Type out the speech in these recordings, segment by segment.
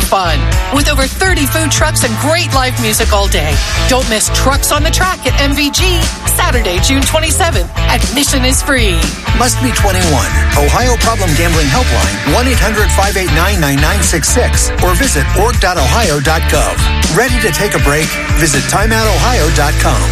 fun. With over 30 food trucks and great live music all day. Don't miss Trucks on the Track at MVG, Saturday, June 27th. Admission is free. Must be 21. Ohio Problem Gambling Helpline, 1-800-589-9966, or visit org.ohio.gov. Ready to take a break? Visit timeoutohio.com.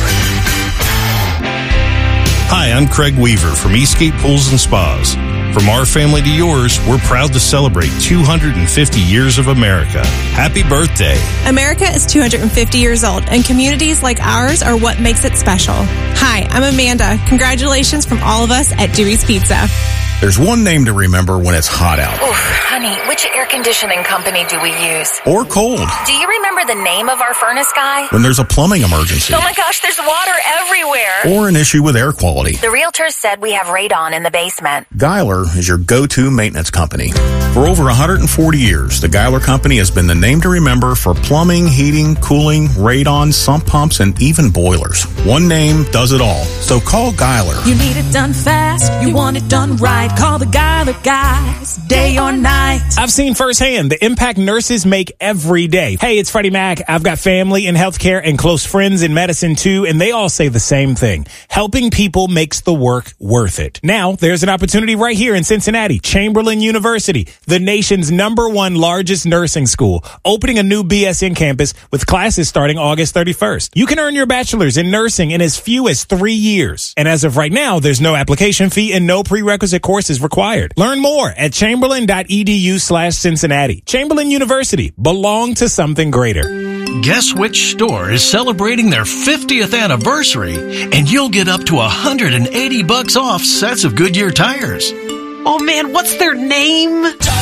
Hi, I'm Craig Weaver from Eastgate Pools and Spas. From our family to yours, we're proud to celebrate 250 years of America. Happy birthday. America is 250 years old, and communities like ours are what makes it special. Hi, I'm Amanda. Congratulations from all of us at Dewey's Pizza. There's one name to remember when it's hot out. Oof, honey, which air conditioning company do we use? Or cold. Do you remember the name of our furnace guy? When there's a plumbing emergency. Oh my gosh, there's water everywhere. Or an issue with air quality. The realtors said we have radon in the basement. Geiler is your go-to maintenance company. For over 140 years, the Geiler Company has been the name to remember for plumbing, heating, cooling, radon, sump pumps, and even boilers. One name does it all. So call Geiler. You need it done fast. You want it done right. Call the Geiler guys, day or night. I've seen firsthand the impact nurses make every day. Hey, it's Freddie Mac. I've got family in healthcare and close friends in medicine too, and they all say the same thing. Helping people makes the work worth it. Now, there's an opportunity right here in Cincinnati, Chamberlain University, the nation's #1 largest nursing school, opening a new BSN campus with classes starting August 31st. You can earn your bachelor's in nursing in as few as 3 years. And as of right now, there's no application fee and no prerequisite courses required. Learn more at chamberlain.edu/Cincinnati. Chamberlain University, belong to something greater. Guess which store is celebrating their 50th anniversary, and you'll get up to $180 off sets of Goodyear tires. Oh man, what's their name?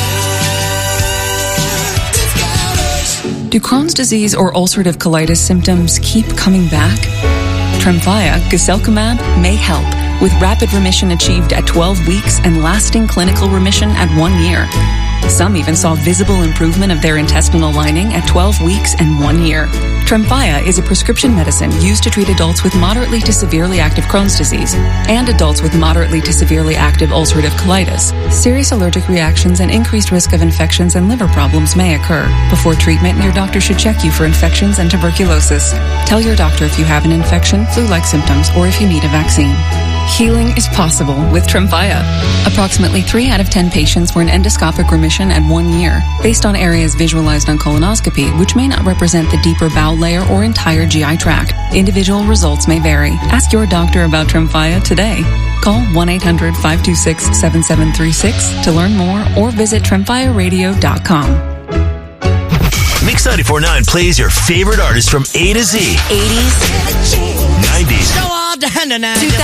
Do Crohn's disease or ulcerative colitis symptoms keep coming back? Tremfya, guselkumab, may help, with rapid remission achieved at 12 weeks and lasting clinical remission at 1 year. Some even saw visible improvement of their intestinal lining at 12 weeks and 1 year. Tremfya is a prescription medicine used to treat adults with moderately to severely active Crohn's disease and adults with moderately to severely active ulcerative colitis. Serious allergic reactions and increased risk of infections and liver problems may occur. Before treatment, your doctor should check you for infections and tuberculosis. Tell your doctor if you have an infection, flu-like symptoms, or if you need a vaccine. Healing is possible with Tremfya. Approximately 3 out of 10 patients were in endoscopic remission at 1 year, based on areas visualized on colonoscopy, which may not represent the deeper bowel layer or entire GI tract. Individual results may vary. Ask your doctor about Tremfya today. Call 1-800-526-7736 to learn more or visit TremfyaRadio.com. Mix 94.9 plays your favorite artists from A to Z. 80s, 90s, 2000,